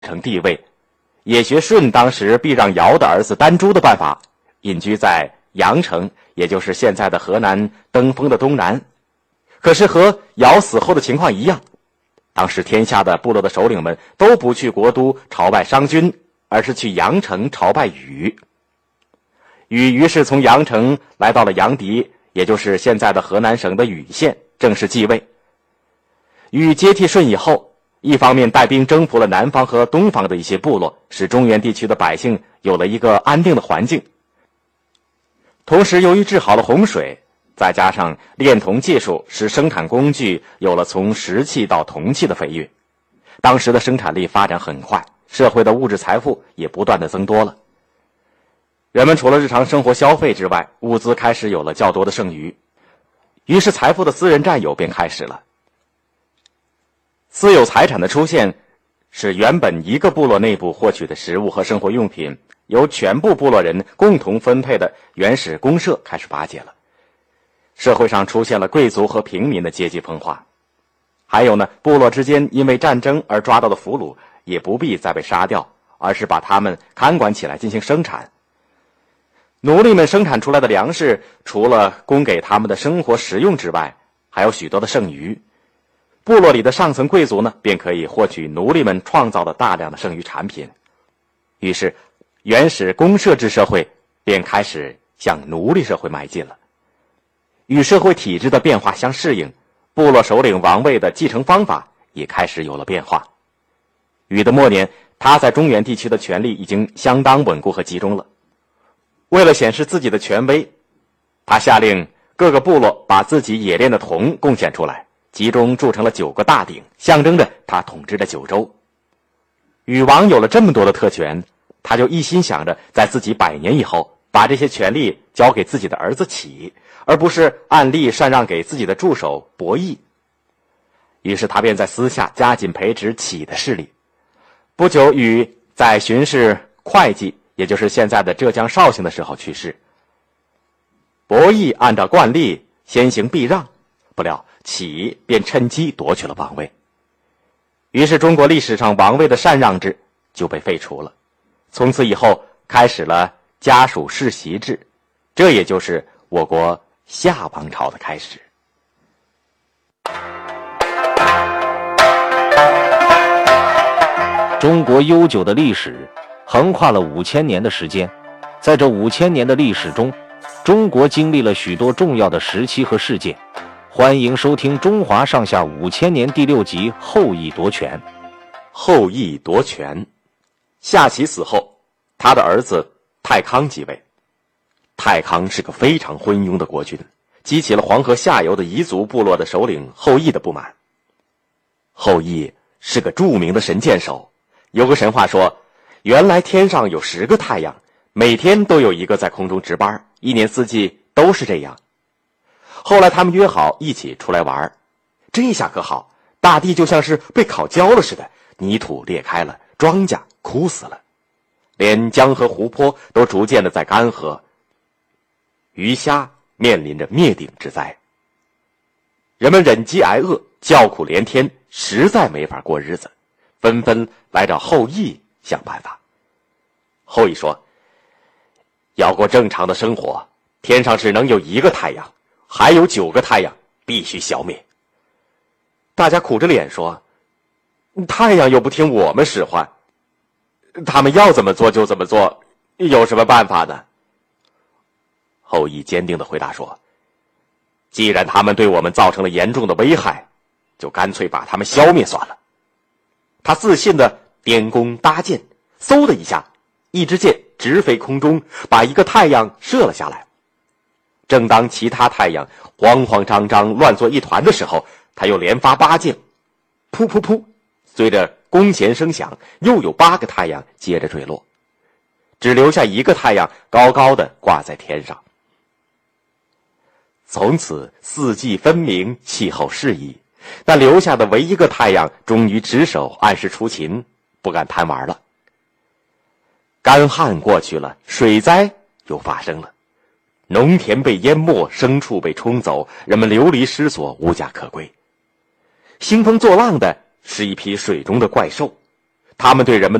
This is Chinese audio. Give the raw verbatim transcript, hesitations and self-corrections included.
成地位，也学舜当时避让尧的儿子丹朱的办法，隐居在阳城，也就是现在的河南登封的东南。可是和尧死后的情况一样，当时天下的部落的首领们都不去国都朝拜商君，而是去阳城朝拜禹。禹于是从阳城来到了阳翟，也就是现在的河南省的禹县，正式继位。禹接替舜以后，一方面带兵征服了南方和东方的一些部落，使中原地区的百姓有了一个安定的环境。同时由于治好了洪水，再加上炼铜技术，使生产工具有了从石器到铜器的飞跃。当时的生产力发展很快，社会的物质财富也不断的增多了。人们除了日常生活消费之外，物资开始有了较多的剩余，于是财富的私人占有便开始了。私有财产的出现，使原本一个部落内部获取的食物和生活用品由全部部落人共同分配的原始公社开始瓦解了。社会上出现了贵族和平民的阶级分化。还有呢，部落之间因为战争而抓到的俘虏也不必再被杀掉，而是把他们看管起来进行生产。奴隶们生产出来的粮食，除了供给他们的生活食用之外，还有许多的剩余。部落里的上层贵族呢，便可以获取奴隶们创造的大量的剩余产品。于是原始公社制社会便开始向奴隶社会迈进了。与社会体制的变化相适应，部落首领王位的继承方法也开始有了变化。禹的末年，他在中原地区的权力已经相当稳固和集中了。为了显示自己的权威，他下令各个部落把自己冶炼的铜贡献出来，集中铸成了九个大鼎，象征着他统治的九州。禹王有了这么多的特权，他就一心想着在自己百年以后把这些权力交给自己的儿子启，而不是按例禅让给自己的助手伯益。于是他便在私下加紧培植启的势力。不久，禹在巡视会稽，也就是现在的浙江绍兴的时候去世。伯益按照惯例先行避让，不料启便趁机夺取了王位。于是中国历史上王位的禅让制就被废除了。从此以后开始了家属世袭制，这也就是我国夏王朝的开始。 中国悠久的历史横跨了五千年的时间，在这五千年的历史中，中国经历了许多重要的时期和事件。欢迎收听《中华上下五千年》第六集《后羿夺权》。 后羿夺权，夏启死后，他的儿子太康即位。太康是个非常昏庸的国君，激起了黄河下游的彝族部落的首领后羿的不满。后羿是个著名的神箭手，有个神话说，原来天上有十个太阳，每天都有一个在空中值班，一年四季都是这样。后来他们约好一起出来玩，这下可好，大地就像是被烤焦了似的，泥土裂开了，庄稼枯死了，连江河湖泊都逐渐的在干涸，鱼虾面临着灭顶之灾。人们忍饥挨饿，叫苦连天，实在没法过日子，纷纷来找后羿想办法。后羿说，要过正常的生活，天上只能有一个太阳，还有九个太阳必须消灭。大家苦着脸说，太阳又不听我们使唤，他们要怎么做就怎么做，有什么办法呢？后羿坚定地回答说，既然他们对我们造成了严重的危害，就干脆把他们消灭算了。他自信地颠弓搭箭，嗖的一下，一支箭直飞空中，把一个太阳射了下来。正当其他太阳慌慌张张乱作一团的时候，他又连发八箭，噗噗噗，随着弓弦声响，又有八个太阳接着坠落，只留下一个太阳高高的挂在天上。从此四季分明，气候适宜，那留下的唯一个太阳终于值守，按时出勤，不敢贪玩了。干旱过去了，水灾又发生了，农田被淹没，牲畜被冲走，人们流离失所，无家可归。兴风作浪的是一批水中的怪兽， 他们对人们